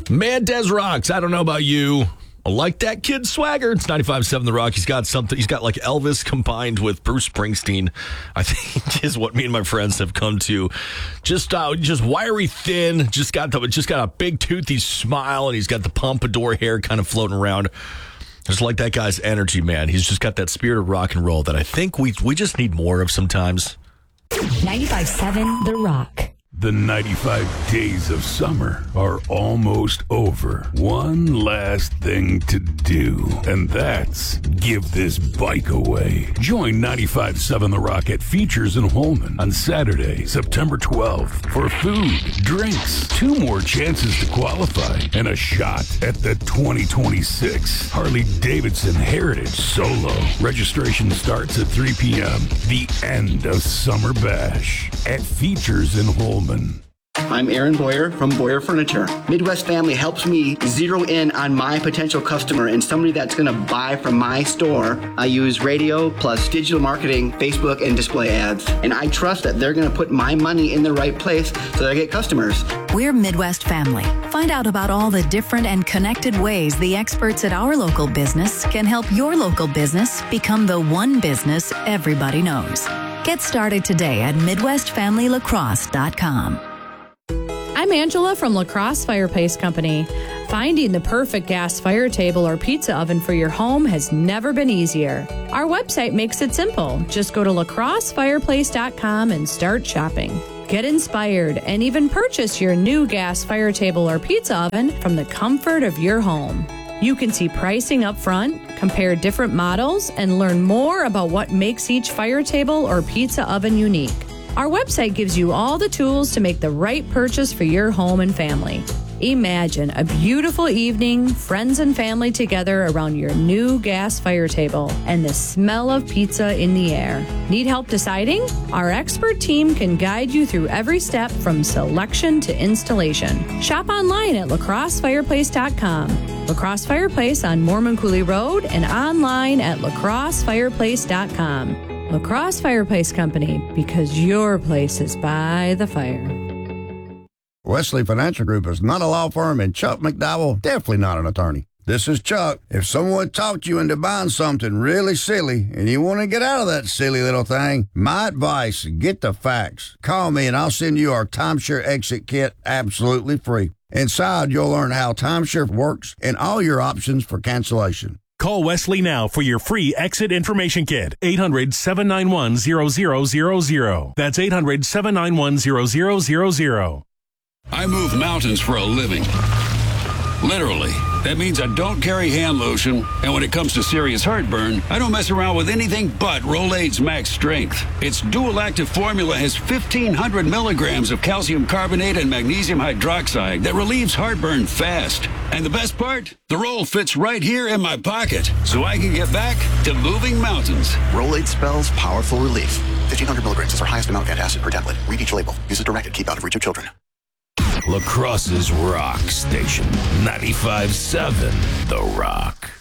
Man, Des rocks. I don't know about you. I like that kid's swagger. It's 95.7 The Rock. He's got something. He's got like Elvis combined with Bruce Springsteen, I think is what me and my friends have come to. Just wiry thin. Just got a big toothy smile, and he's got the pompadour hair kind of floating around. Just like that guy's energy, man. He's just got that spirit of rock and roll that I think we just need more of sometimes. 95.7 The Rock. The 95 days of summer are almost over. One last thing to do, and that's give this bike away. Join 95.7 The Rock at Features in Holman on Saturday, September 12th for food, drinks, 2 more chances to qualify, and a shot at the 2026 Harley-Davidson Heritage Solo. Registration starts at 3 p.m. The end of Summer Bash at Features in Holman. I'm Aaron Boyer from Boyer Furniture. Midwest Family helps me zero in on my potential customer and somebody that's going to buy from my store. I use radio plus digital marketing, Facebook, and display ads. And I trust that they're going to put my money in the right place so that I get customers. We're Midwest Family. Find out about all the different and connected ways the experts at our local business can help your local business become the one business everybody knows. Get started today at MidwestFamilyLacrosse.com. I'm Angela from Lacrosse Fireplace Company. Finding the perfect gas fire table or pizza oven for your home has never been easier. Our website makes it simple. Just go to lacrossefireplace.com and start shopping. Get inspired and even purchase your new gas fire table or pizza oven from the comfort of your home. You can see pricing up front, compare different models, and learn more about what makes each fire table or pizza oven unique. Our website gives you all the tools to make the right purchase for your home and family. Imagine a beautiful evening, friends and family together around your new gas fire table and the smell of pizza in the air. Need help deciding? Our expert team can guide you through every step from selection to installation. Shop online at lacrossefireplace.com. Lacrosse Fireplace on Mormon Coulee Road and online at lacrossefireplace.com. Lacrosse Fireplace Company, because your place is by the fire. Wesley Financial Group is not a law firm, and Chuck McDowell definitely not an attorney. This is Chuck. If someone talked you into buying something really silly and you want to get out of that silly little thing, my advice, get the facts. Call me and I'll send you our timeshare exit kit absolutely free. Inside, you'll learn how timeshare works and all your options for cancellation. Call Wesley now for your free exit information kit. 800-791-0000. That's 800-791-0000. I move mountains for a living. Literally. That means I don't carry hand lotion, and when it comes to serious heartburn, I don't mess around with anything but Rolaids Max Strength. Its dual-active formula has 1,500 milligrams of calcium carbonate and magnesium hydroxide that relieves heartburn fast. And the best part? The roll fits right here in my pocket, so I can get back to moving mountains. Rolaids spells powerful relief. 1,500 milligrams is our highest amount of antacid per tablet. Read each label. Use as directed. Keep out of reach of children. La Crosse's Rock Station, 95.7 The Rock.